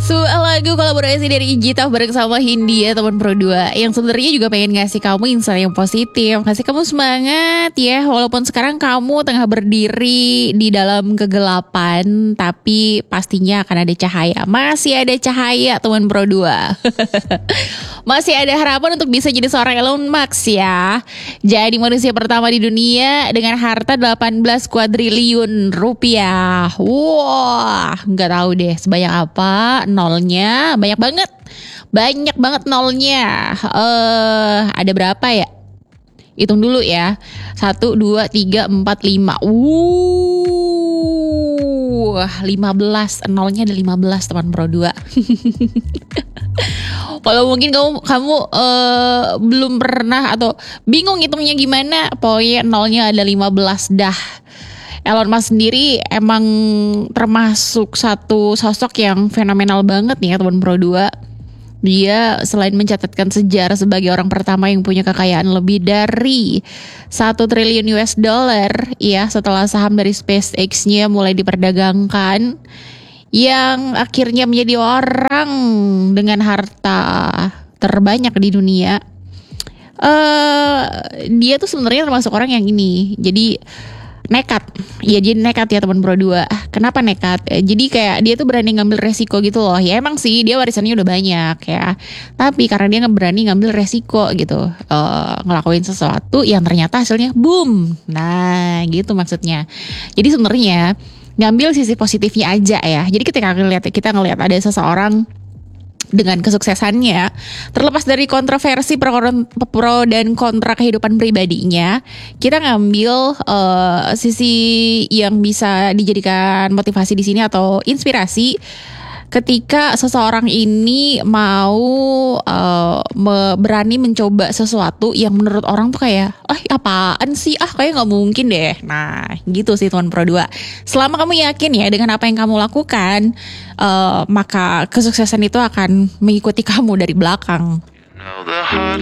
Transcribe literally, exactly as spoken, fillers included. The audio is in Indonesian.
Sebuah lagu kolaborasi dari Gita bareng sama Hindia teman Pro dua yang sebenarnya juga pengen ngasih kamu insight yang positif, ngasih kamu semangat ya. Walaupun sekarang kamu tengah berdiri di dalam kegelapan, tapi pastinya akan ada cahaya. Masih ada cahaya teman Pro dua. Masih ada harapan untuk bisa jadi seorang Elon Musk ya. Jadi manusia pertama di dunia dengan harta delapan belas kuadriliun rupiah. Wah, nggak tahu deh sebanyak apa nolnya. Banyak banget. Banyak banget nolnya. Eh, uh, ada berapa ya? Hitung dulu ya. Satu, dua, tiga, empat, lima. Uh, lima belas. Nolnya ada lima belas teman Pro dua. Kalau mungkin kamu kamu uh, belum pernah atau bingung hitungnya gimana, pokoknya nolnya ada lima belas dah. Elon Musk sendiri emang termasuk satu sosok yang fenomenal banget nih ya teman Pro dua. Dia selain mencatatkan sejarah sebagai orang pertama yang punya kekayaan lebih dari satu triliun U S dollar ya setelah saham dari SpaceX-nya mulai diperdagangkan, yang akhirnya menjadi orang dengan harta terbanyak di dunia. Uh, dia tuh sebenarnya termasuk orang yang ini, jadi nekat. Ya jadi nekat ya teman Pro dua. Kenapa nekat? Jadi kayak dia tuh berani ngambil resiko gitu loh. Ya emang sih dia warisannya udah banyak ya, tapi karena dia berani ngambil resiko gitu, uh, ngelakuin sesuatu yang ternyata hasilnya boom. Nah gitu maksudnya. Jadi sebenarnya ngambil sisi positifnya aja ya. Jadi ketika ngeliat, kita ngelihat ada seseorang dengan kesuksesannya, terlepas dari kontroversi pro, pro dan kontra kehidupan pribadinya, kita ngambil uh, sisi yang bisa dijadikan motivasi di sini atau inspirasi. Ketika seseorang ini mau uh, me- berani mencoba sesuatu yang menurut orang tuh kayak, ah apaan sih, ah kayak nggak mungkin deh. Nah gitu sih teman Pro dua. Selama kamu yakin ya dengan apa yang kamu lakukan, uh, maka kesuksesan itu akan mengikuti kamu dari belakang.